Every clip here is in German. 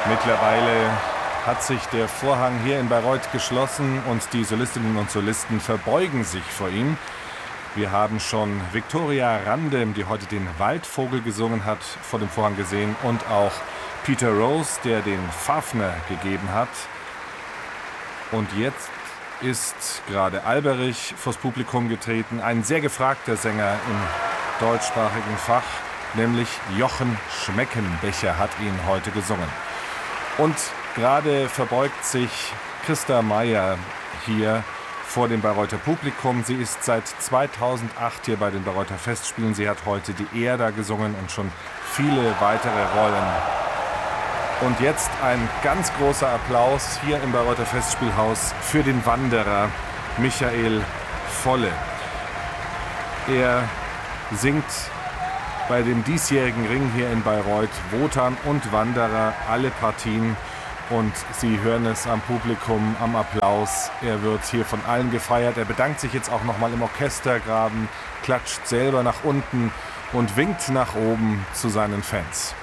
Mittlerweile hat sich der Vorhang hier in Bayreuth geschlossen und die Solistinnen und Solisten verbeugen sich vor ihm. Wir haben schon Viktoria Randem, die heute den Waldvogel gesungen hat, vor dem Vorhang gesehen und auch Peter Rose, der den Fafner gegeben hat. Und jetzt ist gerade Alberich vors Publikum getreten, ein sehr gefragter Sänger im deutschsprachigen Fach, nämlich Jochen Schmeckenbecher hat ihn heute gesungen. Und gerade verbeugt sich Christa Meier hier vor dem Bayreuther Publikum. Sie ist seit 2008 hier bei den Bayreuther Festspielen. Sie hat heute die Erda gesungen und schon viele weitere Rollen. Und jetzt ein ganz großer Applaus hier im Bayreuther Festspielhaus für den Wanderer Michael Volle. Er singt bei dem diesjährigen Ring hier in Bayreuth Wotan und Wanderer alle Partien. Und Sie hören es am Publikum, am Applaus. Er wird hier von allen gefeiert. Er bedankt sich jetzt auch nochmal im Orchestergraben, klatscht selber nach unten und winkt nach oben zu seinen Fans.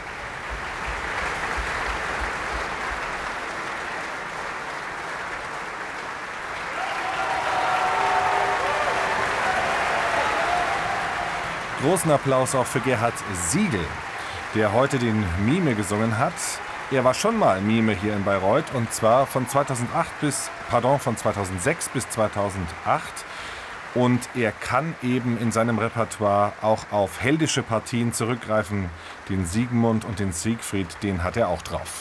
Großen Applaus auch für Gerhard Siegel, der heute den Mime gesungen hat. Er war schon mal Mime hier in Bayreuth und zwar von 2006 bis 2008. Und er kann eben in seinem Repertoire auch auf heldische Partien zurückgreifen. Den Siegmund und den Siegfried, den hat er auch drauf.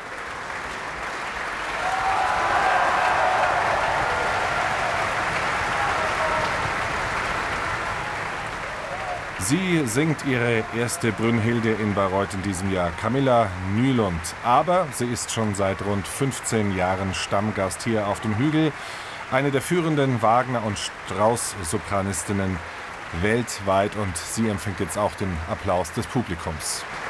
Sie singt ihre erste Brünnhilde in Bayreuth in diesem Jahr, Camilla Nylund. Aber sie ist schon seit rund 15 Jahren Stammgast hier auf dem Hügel. Eine der führenden Wagner- und Strauss-Sopranistinnen weltweit. Und sie empfängt jetzt auch den Applaus des Publikums.